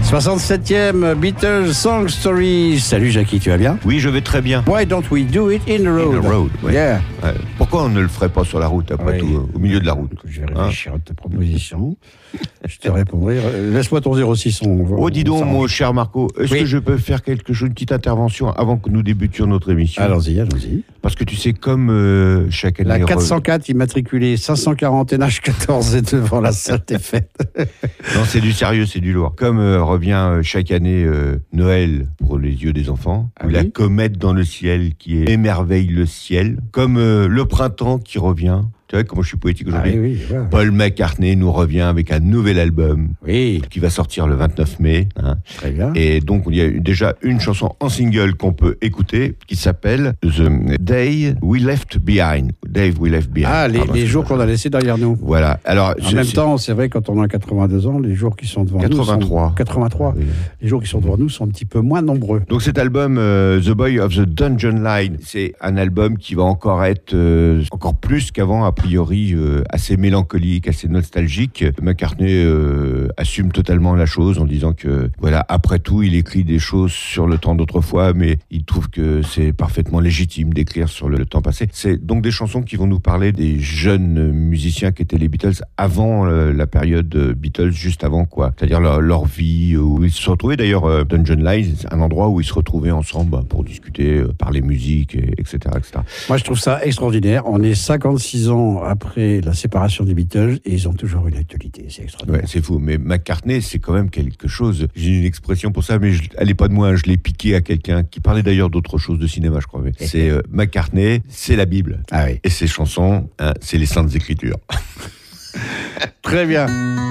67e Beatles Song Story. Salut Jackie, tu vas bien? Oui, je vais très bien. Why don't we do it in the road? In the road, ouais. Yeah. Ouais. Pourquoi on ne le ferait pas sur la route, après tout, au milieu de la route? Je vais réfléchir à ta proposition. Je te répondrai. Laisse-moi ton 06. Oh, dis donc, mon cher Marco, est-ce que je peux faire quelque chose, une petite intervention avant que nous débutions notre émission? Allons-y. Parce que tu sais, comme chaque année... La 404 immatriculée 540 NH14 est devant la salle des fêtes. Non, c'est du sérieux, c'est du lourd. Comme revient chaque année Noël pour les yeux des enfants, ou la comète dans le ciel qui émerveille le ciel, comme le printemps qui revient. Tu vois comment je suis poétique aujourd'hui. Ouais. Paul McCartney nous revient avec un nouvel album qui va sortir le 29 mai. Très bien. Et donc, il y a déjà une chanson en single qu'on peut écouter qui s'appelle The Day We Left Behind. Dave We Left Behind. Les jours qu'on a laissés derrière nous. Voilà. Alors, en même temps, c'est vrai, quand on a 82 ans, les jours qui sont devant nous... 83. Oui. Les jours qui sont devant nous sont un petit peu moins nombreux. Donc cet album, The Boy of the Dungeon Line, c'est un album qui va encore être, encore plus qu'avant, a priori, assez mélancolique, assez nostalgique. McCartney assume totalement la chose en disant que, voilà, après tout, il écrit des choses sur le temps d'autrefois, mais il trouve que c'est parfaitement légitime d'écrire sur le temps passé. C'est donc des chansons qui vont nous parler des jeunes musiciens qui étaient les Beatles avant la période Beatles, juste avant, quoi. C'est-à-dire leur vie, où ils se retrouvaient. D'ailleurs, Dungeon Line, c'est un endroit où ils se retrouvaient ensemble pour discuter, parler musique, etc., etc. Moi, je trouve ça extraordinaire. On est 56 ans après la séparation des Beatles et ils ont toujours une actualité. C'est extraordinaire. Ouais, c'est fou. Mais McCartney, c'est quand même quelque chose. J'ai une expression pour ça, mais elle n'est pas de moi. Je l'ai piqué à quelqu'un qui parlait d'ailleurs d'autre chose, de cinéma, je crois. C'est McCartney, c'est la Bible. Ah oui. Et ses chansons, c'est les Saintes Écritures. Très bien.